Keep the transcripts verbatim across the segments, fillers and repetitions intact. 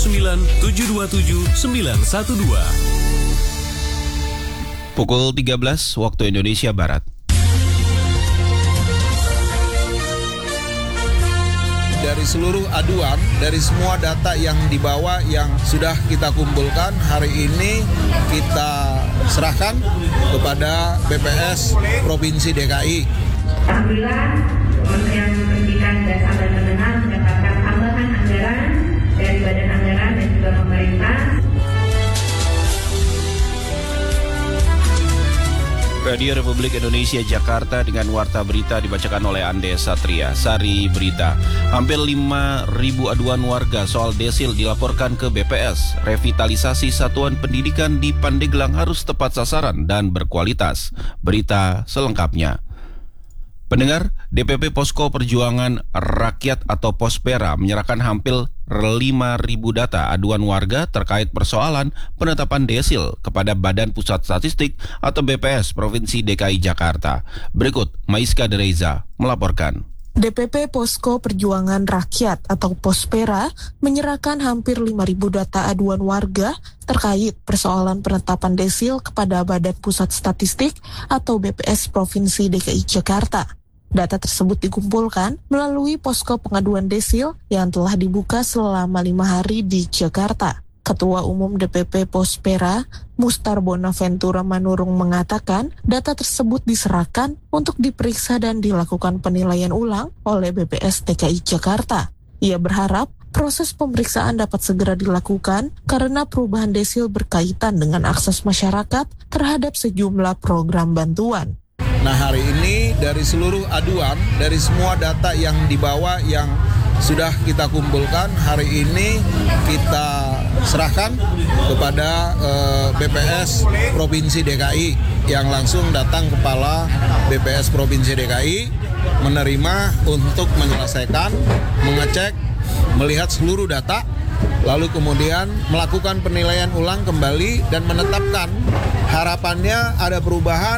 sembilan tujuh dua tujuh sembilan satu dua. Pukul tiga belas waktu Indonesia Barat. Dari seluruh aduan, dari semua data yang dibawa yang sudah kita kumpulkan, hari ini kita serahkan kepada B P S Provinsi D K I. Alhamdulillah, Kementerian Pendidikan dan Sampai Menengah mendapatkan tambahan anggaran dari Badan Anggaran dan juga pemerintah. Radio Republik Indonesia Jakarta dengan warta berita dibacakan oleh Ande Satria. Sari berita. Hampir lima ribu aduan warga soal desil dilaporkan ke B P S. Revitalisasi satuan pendidikan di Pandeglang harus tepat sasaran dan berkualitas. Berita selengkapnya. Pendengar, D P P Posko Perjuangan Rakyat atau Pospera menyerahkan hampir lima ribu data aduan warga terkait persoalan penetapan desil kepada Badan Pusat Statistik atau B P S Provinsi D K I Jakarta. Berikut Maiska Dereza melaporkan. D P P Posko Perjuangan Rakyat atau Pospera menyerahkan hampir lima ribu data aduan warga terkait persoalan penetapan desil kepada Badan Pusat Statistik atau B P S Provinsi D K I Jakarta. Data tersebut dikumpulkan melalui posko pengaduan desil yang telah dibuka selama lima hari di Jakarta. Ketua Umum D P P Pospera, Mustar Bonaventura Manurung mengatakan data tersebut diserahkan untuk diperiksa dan dilakukan penilaian ulang oleh B P S D K I Jakarta. Ia berharap proses pemeriksaan dapat segera dilakukan karena perubahan desil berkaitan dengan akses masyarakat terhadap sejumlah program bantuan. Nah, hari ini dari seluruh aduan, dari semua data yang dibawa yang sudah kita kumpulkan, hari ini kita serahkan kepada eh, B P S Provinsi D K I yang langsung datang kepala B P S Provinsi D K I menerima untuk menyelesaikan, mengecek, melihat seluruh data, lalu kemudian melakukan penilaian ulang kembali dan menetapkan. Harapannya ada perubahan,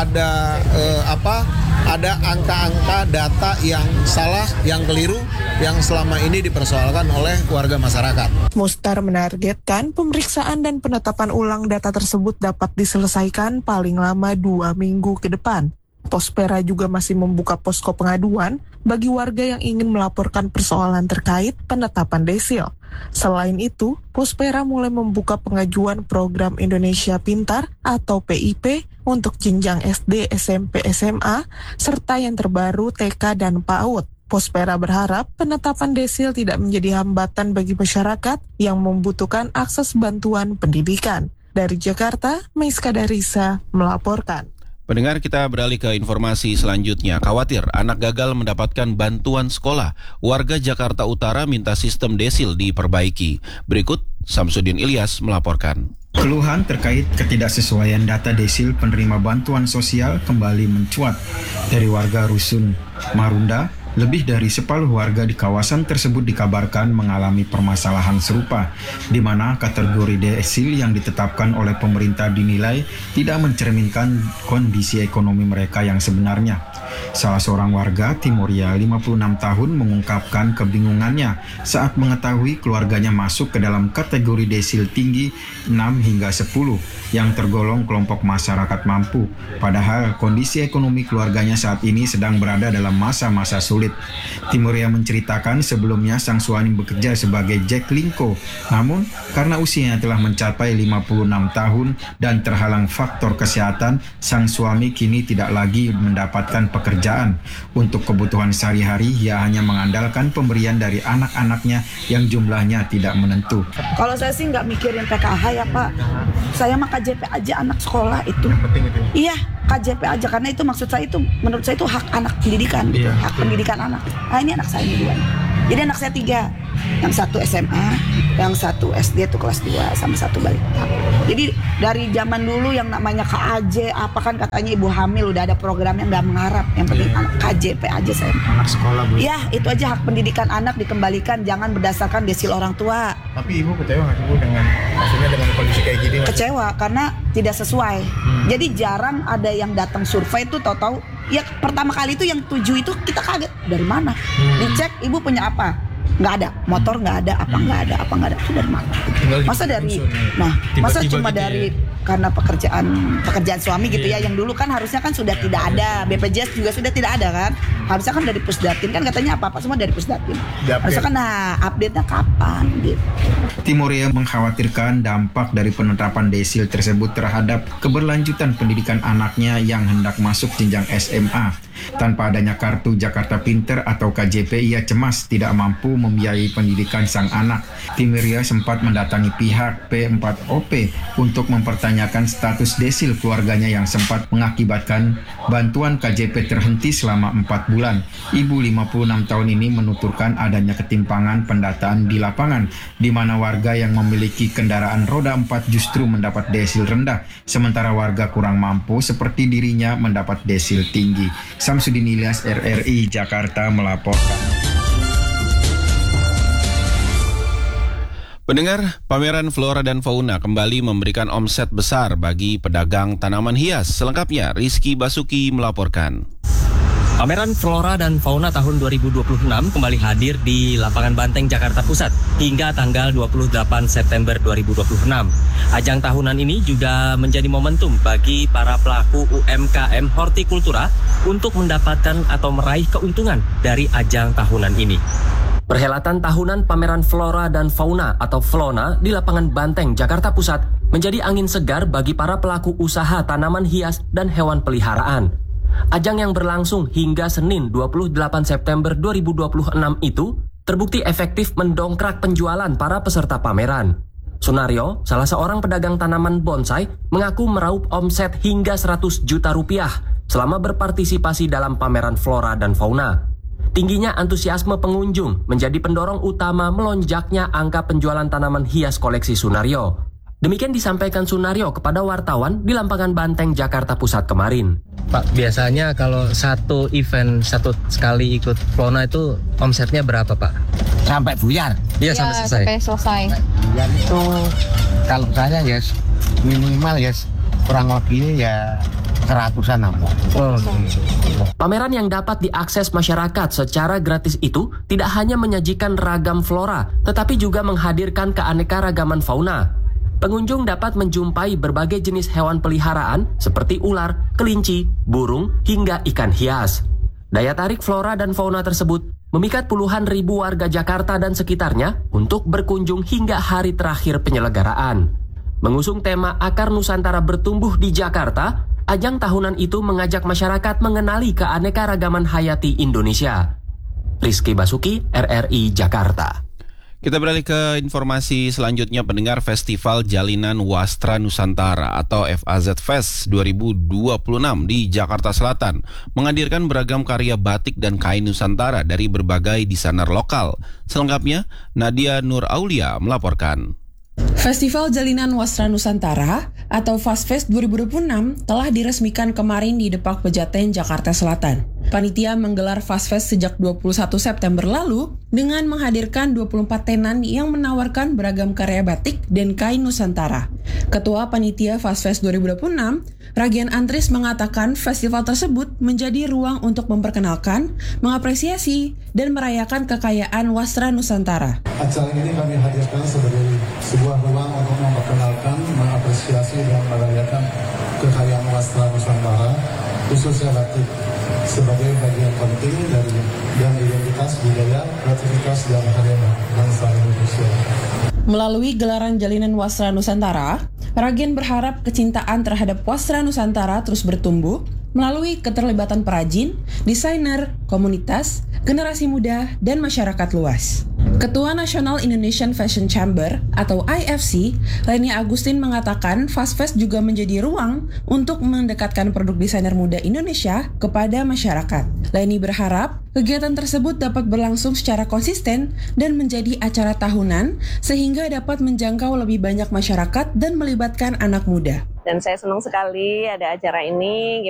ada eh, apa? Ada angka-angka data yang salah, yang keliru, yang selama ini dipersoalkan oleh warga masyarakat. Mustar menargetkan pemeriksaan dan penetapan ulang data tersebut dapat diselesaikan paling lama dua minggu ke depan. Pospera juga masih membuka posko pengaduan bagi warga yang ingin melaporkan persoalan terkait penetapan desil. Selain itu, Pospera mulai membuka pengajuan program Indonesia Pintar atau P I P untuk jenjang S D, S M P, S M A, serta yang terbaru T K dan PAUD. Pospera berharap penetapan desil tidak menjadi hambatan bagi masyarakat yang membutuhkan akses bantuan pendidikan. Dari Jakarta, Maiska Darisa melaporkan. Pendengar, kita beralih ke informasi selanjutnya. Khawatir anak gagal mendapatkan bantuan sekolah. Warga Jakarta Utara minta sistem desil diperbaiki. Berikut Samsudin Ilyas melaporkan. Keluhan terkait ketidaksesuaian data desil penerima bantuan sosial kembali mencuat dari warga Rusun Marunda. Lebih dari separuh warga di kawasan tersebut dikabarkan mengalami permasalahan serupa, di mana kategori desil yang ditetapkan oleh pemerintah dinilai tidak mencerminkan kondisi ekonomi mereka yang sebenarnya. Salah seorang warga Timoria lima puluh enam tahun mengungkapkan kebingungannya saat mengetahui keluarganya masuk ke dalam kategori desil tinggi enam hingga sepuluh yang tergolong kelompok masyarakat mampu. Padahal kondisi ekonomi keluarganya saat ini sedang berada dalam masa-masa sulit. Timoria menceritakan sebelumnya sang suami bekerja sebagai Jack Linko, namun karena usianya telah mencapai lima puluh enam tahun dan terhalang faktor kesehatan, sang suami kini tidak lagi mendapatkan pekerjaan. Untuk kebutuhan sehari-hari, ia hanya mengandalkan pemberian dari anak-anaknya yang jumlahnya tidak menentu. Kalau saya sih nggak mikirin P K H ya Pak, saya mah K J P aja anak sekolah itu. Iya, K J P aja, karena itu maksud saya itu, menurut saya itu hak anak pendidikan, gitu. Hak pendidikan anak. Ah ini anak saya ini dua. Jadi anak saya tiga, yang satu S M A, yang satu S D itu kelas dua, sama satu balita. Jadi dari zaman dulu yang namanya K A J, apa kan katanya ibu hamil udah ada programnya, nggak mengharap. Yang penting yeah. anak K J P aja saya. Anak sekolah Bu. Ya itu aja, hak pendidikan anak dikembalikan, jangan berdasarkan desil orang tua. Tapi ibu kecewa nggak sih Bu dengan maksudnya dengan kondisi kayak gini? Kecewa karena tidak sesuai. Hmm. Jadi jarang ada yang datang survei itu tahu-tahu. Ya pertama kali itu yang tujuh itu kita kaget dari mana? Hmm. Dicek ibu punya apa? nggak ada, motor nggak ada, apa nggak ada, apa nggak ada, itu dari mana? Masa dari, nah, masa cuma dari karena pekerjaan pekerjaan suami gitu ya, yang dulu kan harusnya kan sudah tidak ada, B P J S juga sudah tidak ada kan, harusnya kan dari Pusdatin kan katanya apa-apa semua dari Pusdatin, harusnya kan nah update-nya kapan gitu. Timoria mengkhawatirkan dampak dari penerapan desil tersebut terhadap keberlanjutan pendidikan anaknya yang hendak masuk jenjang S M A. Tanpa adanya kartu Jakarta Pinter atau K J P, ia cemas tidak mampu membiayai pendidikan sang anak. Timoria sempat mendatangi pihak P empat O P untuk mempertanyakan status desil keluarganya yang sempat mengakibatkan bantuan K J P terhenti selama empat bulan. Ibu lima puluh enam tahun ini menuturkan adanya ketimpangan pendataan di lapangan, di mana warga yang memiliki kendaraan roda empat justru mendapat desil rendah, sementara warga kurang mampu seperti dirinya mendapat desil tinggi. Samsudin Ilyas, R R I Jakarta melaporkan. Pendengar, pameran Flora dan Fauna kembali memberikan omset besar bagi pedagang tanaman hias. Selengkapnya, Rizky Basuki melaporkan. Pameran Flora dan Fauna tahun dua ribu dua puluh enam kembali hadir di Lapangan Banteng, Jakarta Pusat hingga tanggal dua puluh delapan September dua ribu dua puluh enam. Ajang tahunan ini juga menjadi momentum bagi para pelaku U M K M hortikultura untuk mendapatkan atau meraih keuntungan dari ajang tahunan ini. Perhelatan tahunan pameran Flora dan Fauna atau Flona di Lapangan Banteng, Jakarta Pusat menjadi angin segar bagi para pelaku usaha tanaman hias dan hewan peliharaan. Ajang yang berlangsung hingga Senin dua puluh delapan September dua ribu dua puluh enam itu terbukti efektif mendongkrak penjualan para peserta pameran. Sunario, salah seorang pedagang tanaman bonsai, mengaku meraup omset hingga seratus juta rupiah selama berpartisipasi dalam pameran Flora dan Fauna. Tingginya antusiasme pengunjung menjadi pendorong utama melonjaknya angka penjualan tanaman hias koleksi Sunario. Demikian disampaikan Sunario kepada wartawan di Lapangan Banteng, Jakarta Pusat kemarin. Pak, biasanya kalau satu event, satu sekali ikut Flona itu omsetnya berapa, Pak? Sampai buyar? Iya, ya, sampai selesai. Sampai selesai. Buyar itu kalau saya ya minimal ya kurang lebih ya seratusan apa. Oh. Pameran yang dapat diakses masyarakat secara gratis itu tidak hanya menyajikan ragam flora, tetapi juga menghadirkan keanekaragaman fauna. Pengunjung dapat menjumpai berbagai jenis hewan peliharaan seperti ular, kelinci, burung, hingga ikan hias. Daya tarik Flora dan Fauna tersebut memikat puluhan ribu warga Jakarta dan sekitarnya untuk berkunjung hingga hari terakhir penyelenggaraan. Mengusung tema Akar Nusantara Bertumbuh di Jakarta, ajang tahunan itu mengajak masyarakat mengenali keanekaragaman hayati Indonesia. Rizky Basuki, R R I Jakarta. Kita beralih ke informasi selanjutnya, pendengar. Festival Jalinan Wastra Nusantara atau F A Z Fest dua ribu dua puluh enam di Jakarta Selatan menghadirkan beragam karya batik dan kain Nusantara dari berbagai desainer lokal. Selengkapnya, Nadia Nur Aulia melaporkan. Festival Jalinan Wastra Nusantara atau FASFest dua ribu dua puluh enam telah diresmikan kemarin di Depak Pejaten, Jakarta Selatan. Panitia menggelar FASFest sejak dua puluh satu September lalu dengan menghadirkan dua puluh empat tenan yang menawarkan beragam karya batik dan kain Nusantara. Ketua Panitia FASFest dua ribu dua puluh enam, Ragian Antris, mengatakan festival tersebut menjadi ruang untuk memperkenalkan, mengapresiasi, dan merayakan kekayaan wastra Nusantara. Acara ini kami hadirkan sebagai sebuah ruang untuk memperkenalkan, mengapresiasi, dan merayakan kekayaan wastra Nusantara, khususnya batik, sebagai bagian penting dari dan identitas budaya, kreativitas, dan karya bangsa Indonesia. Melalui gelaran Jalinan Wastra Nusantara, Ragian berharap kecintaan terhadap wastra Nusantara terus bertumbuh melalui keterlibatan perajin, desainer, komunitas, generasi muda, dan masyarakat luas. Ketua Nasional Indonesian Fashion Chamber atau I F C, Leni Agustin, mengatakan FASFest juga menjadi ruang untuk mendekatkan produk desainer muda Indonesia kepada masyarakat. Leni berharap kegiatan tersebut dapat berlangsung secara konsisten dan menjadi acara tahunan sehingga dapat menjangkau lebih banyak masyarakat dan melibatkan anak muda. Dan saya senang sekali ada acara ini.